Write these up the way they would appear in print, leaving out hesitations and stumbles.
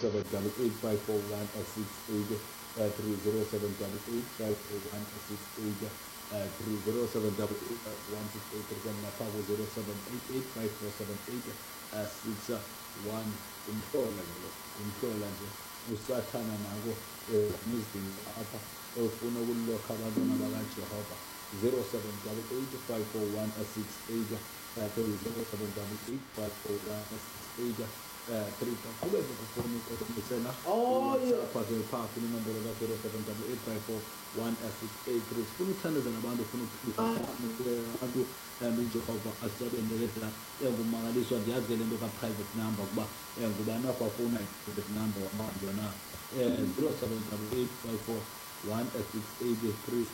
usathana nako emizini apha ofuna ukulokha abantwana bakaJehova 0788541680 0788541680 qhubeka ukufona ukusena apha ke phaa kuna inombolo ka 0788541683 sifuna ukuthandaza nabantu ufuna abantu uJehova asebenzele engumangaliswa ndiyazi le nto ka-private number kuba ngubani afafuna i-private number wabantu yona 0788541683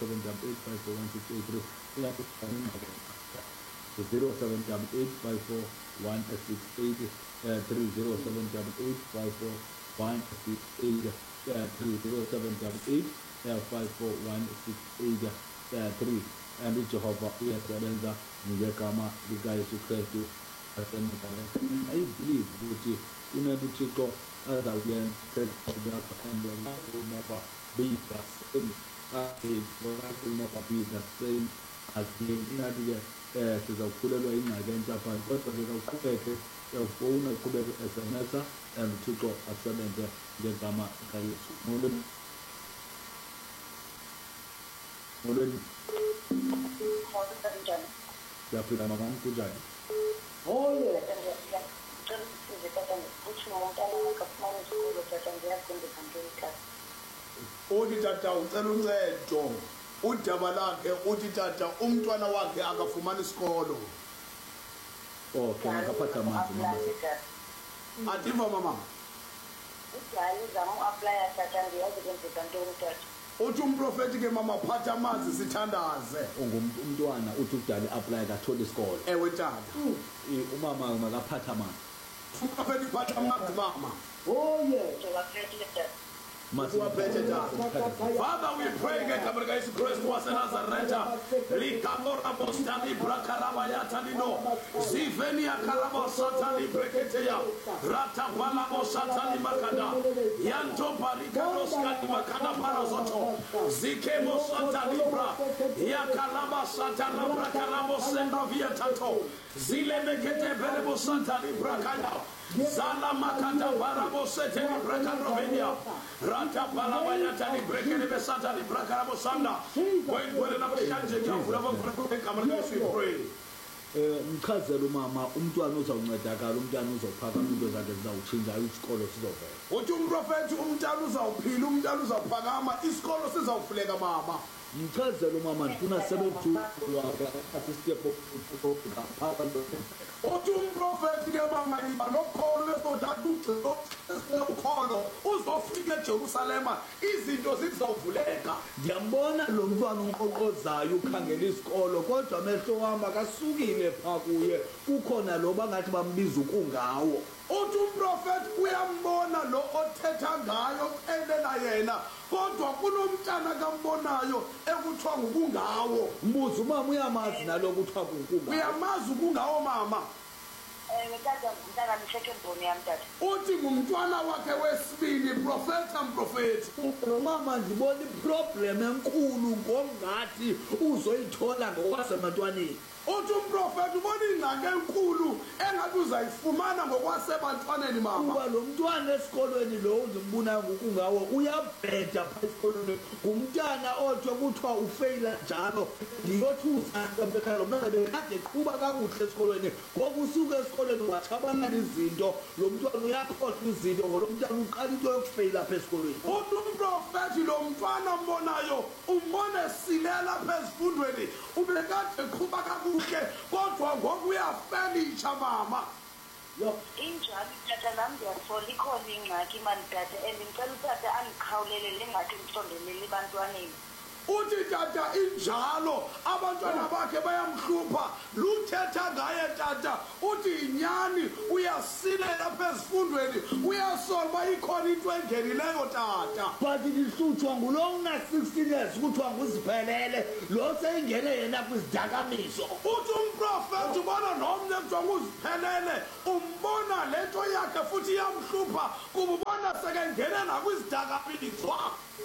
0788541683 and uJehova uyasebenza ngegama likaYesu Kristu I believe ukuthi unento uThixo azawuyenza never be the same never be the same as inathi-ke sizawukhulelwa ingxaki entsha phansi kodwa sizawuqhubeke uyawufowuna uqhubeke SMS-a and uThixo asebenze ngegama likaYesu. Molweni siyaphila mama kunjani? Uthi tata ucela uncedo udaba lakhe uthi tata umntwana wakhe akafumana isikolo. Okay ngaphatha amanzi mama. Adiva mama. Uthani uzama uapply tata ndiyazi kwenzeka ntoni tata. Uthi umprofeti ke mama phatha amanzi sithandaze. Umntwana uthi udali apply kathola isikolo. Ewe tata. Umama makaphatha amanzi. Umprofeti phatha amanzi mama. Father, we pray in the name of Jesus Christ was Nazareth. Likamora bostani brakarabaya tanino. Zivenia karabo satani breketeya. Rata palabo satani makada. Yanto barikados kani makada parazoto. Zikemo satani bra. Yakalaba satana brakarabo sendrovia tato. Zile mekete berebo satani brakaya. Zala makata barabo seteni brakadrovenia. Rata palabaya tani brekene besata ni brakarabo sanda. When na bashanje kavula bavuka kamera we pray. Mkhazelo mama umntwana uzawuncedakala umntwana uzophakama into zakhe zizawutshintsha isikolo sizovela. Uthi umprofeti umntwana uzawuphila umntwana uzaphakama isikolo sizawufuleka mama. Mkhazelo mama ndifuna sebethu asistep uthi umprofeti ke mama iba nokholo lesodata ugcilo ukholo uzofika eJerusalema izinto zizawuvuleka. Ndiyambona lo mntwana unqoqozayo ukhangela isikolo kodwa amehlo wami akasukile pha kuye kukhona lo bangathi bambiza ukungawo. Uthi umprofeti uyambona lo othetha ngayo elela yena kodwa kunomntana kambonayo ekuthiwa ngukungawo. Mbuzo umama uyamazi naloko kuthiwa kungawo. Uyamazi ukungawo mama? Uthi ngumntwana wakhe wesibili profeti. Mama ndibona iproblem enkulu ngongathi uzoyithola ngokwasemantwaneni. Uthi umprofeti ubona ingxaki enkulu engathi uzayifumana ngokwasebantwaneni mama. Kuba lo mntwana esikolweni lo uzimbunayo ngokungawo uyabheda pha esikolweni. Ngumntana othi kuthiwa ufeyila njalo. Ndiyothi uzaqhubeka lo mntwana bekade qhuba kakuhle esikolweni. Ngokusuka esikolweni wathabana izinto lo mntwana uyakhohlwa izinto ngoba lo mntwana uqala into yokufeyila pha esikolweni. Uthi umprofeti lo mntwana mbonayo umbone silela pha ezifundweni ubekade qhuba kakuhle kodwa ngoku uyafelisha mama. Injalo tata nami ndiyasola ikhona ingxaki mani tata and ngicela utata andikhawulele le ngxaki ndisondelele ebantwaneni. uthi tata injalo abantwana bakhe bayamhlupha luthetha ngaye tata uthi inyani uyasilela phezifundweni uyasola uba ikhona into engenileyo tata but lihlutshwa ngulo una-16 years kuthiwa nguziphelele lo seyingene yena kwizidakamiso uthi umprofethi ubona nomnye kuthiwa nguziphelele umbona le nto yakhe futhi iyamhlupha kuba ubona sekengene nakwizidakamiswa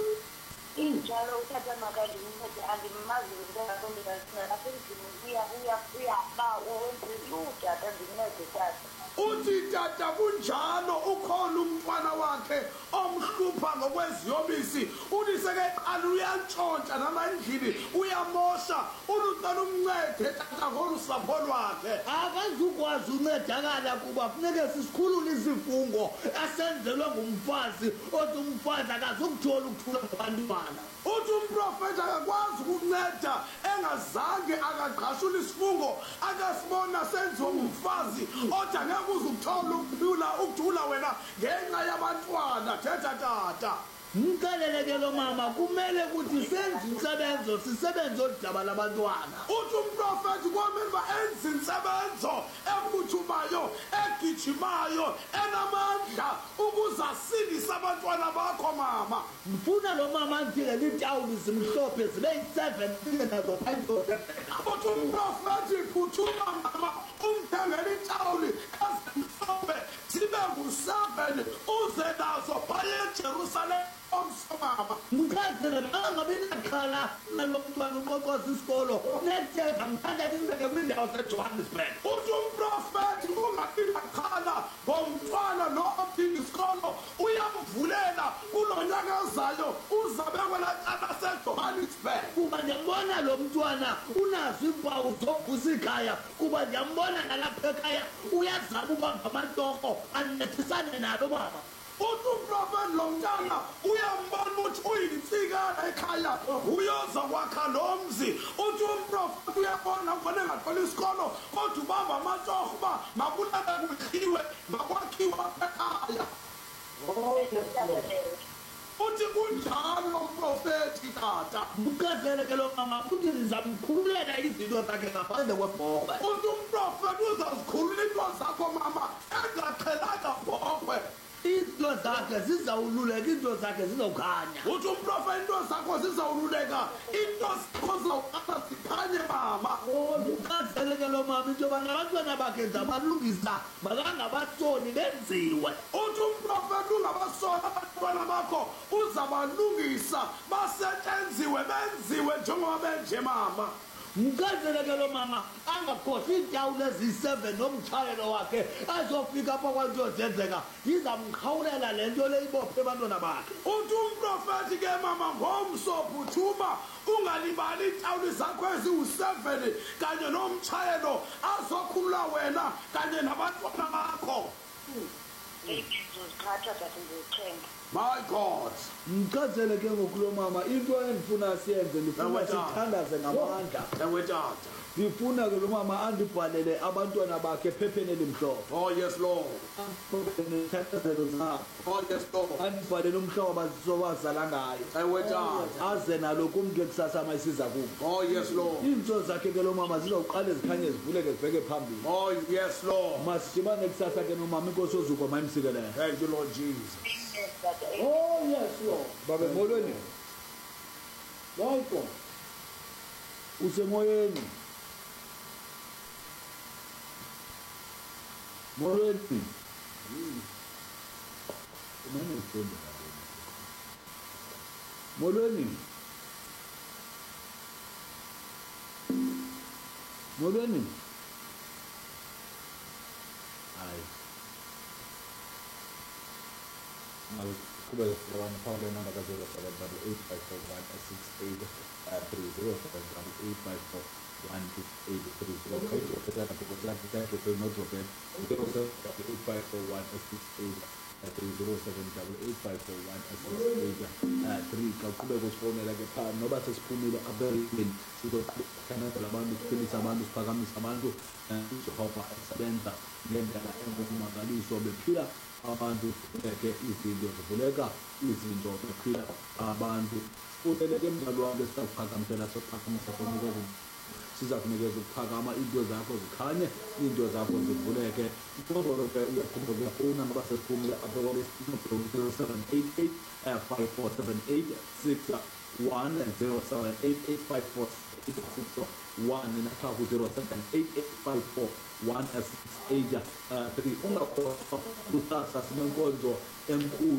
injalo uthatha makandimncede andimazi ntoatontoaapha endlini uyaba wenze utata ndincede tata uthi tata kunjalo ukhona umntwana wakhe omhlupha ngokweziyobisi uthi sekeqala uyantshontsha namandlini uyamosha ulucela umncede tata ngolu sapho lwakhe akazukwazi uncedakala kuba funeke sisikhulule izifungo asenzelwe ngumfazi othi umfazi akazukuthola ukuthula ngabantwana uthi umprofethi akakwazi ukunceda engazange akagqashula isifungo akasibona senziwe ngumfazi othi angeke uze ukuthola ukuthula wena ngenxa yabantwana thetha tata mxelele lo mama kumele ukuthi senze umsebenzo sisebenze odaba labantwana uthi umprofethi komele uba enze insebenzo ephuthumayo egijimayo enamandla ukuze asindise abantwana bakho mama ngifuna lo mama andithile litawuli zimhlophe zibe yi-7 fike nazo 5 uthi umprofethi phuthuma mama umthengele itawuli ezimhlophe zibe ngu-7 uze nazo phaya ejerusalem omsomama mchazele angabi nakhala nalo mntwana uqoqoza isikolo netheka mthanda kindeke kwindawo sejohannesburg uthi umprofethi ungabi nakhala ngomntwana lo odinga isikolo uyamvulela kulo nyaka ezayo uzabe kwelacala sejohannesburg kuba ndiyambona lo mntwana unazo iimpawu zovusa ikhaya kuba ndiyambona nalapha ekhaya uyazama ubamba amantoko ancedisane nalo baba uthi umprofethi lo mntana uyambona ukuthi uyinsikana ekhaya uyoza kwakha lo mzi uthi umprofethi uyabona ngibona engatholi isikolo kodwa ubamba amatorho uba makulala kudliwe makwakhiwe apha ekhaya uthi kunjalo umprofethi tata mkazele ke lo mama futhi ndizamkhululela izinto zakhe ngaphandle kwebhokhwe uthi umprofethi uzazikhulula into zakho mama engaqhelanga bhokhwe izinto zakhe zizawululeka izinto zakhe zizawukhanya uthi umprofethi into zakho zizawululeka into zakho zizawuqala zikhanye mama mkazele ke lo mama into yoba nabantwana bakhe zabalungisa makangabasoni benziwe uthi umprofethi ungabasona abantwana bakho uzabalungisa basetyenziwe benziwe njengoba benje mama mkazele ke lo mama angakhohli iintawulo eziyi-7 nomtshayelo wakhe azofika apha kwanto zenzeka ndizamkhawulela le nto le ibophe abantwana bakhe uthi umprofethi ke mama ngomso phuthuma ungalibali iintawuli zakho eziwu-7 kanye nomtshayelo azokhulula wena kanye nabantwana bakho ndizozithatha tata ndizithenga my god mchazele ke ngokulo mama into endifuna siyenze ndifuna Ewe, tata. sithandaze ngamandla ewe tata ndifuna ke lo mama andibhalele abantwana bakhe ephepheni elimhlophe oh yes lord nethandazelo zabo oh yes lord andibhalele umhlobo abazizowazala ngayo ewe tata aze nalo kumntu ekusasa ma isiza kubo oh yes lord iinto zakhe ke lo mama zizawuqale zikhanye zivuleke zibheke phambili oh yes lord masidibane kusasa ke nomama inkosi ozukwa mayimsikelele thank you lord jesus tata oh yes lord babe molweni yonke usemoyeni molweni molweni molweni hayi kube lawan phone number ka 0788516830 kaqhubeka usifonela ke phaa noba sesiphumile abereni sizokhanazela abantu siphilisa abantu siphakamisa abantu ujehova esebenza ngendlela engumangaliso bephila abantu ke izinto zivuleka, izinto bephila abantu. Uteleke mdlalo wami esizakuphakamsela sophakamisa sonikeza siza kunikeza ukuphakama, into zakho zikhanye, into zakho zivuleke. Inombolo ke uyakhuluma kuyafona noba sesiphumile apha kwale 0788 547861 07885481 napha ku-0788541683. Ungakhohlwa kusasa sinenkonzo enkulu